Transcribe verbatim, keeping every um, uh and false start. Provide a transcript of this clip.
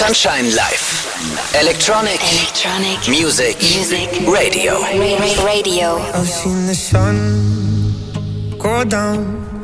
Sunshine Live. Electronic, Electronic music, music, radio. Radio. I've seen the sun go down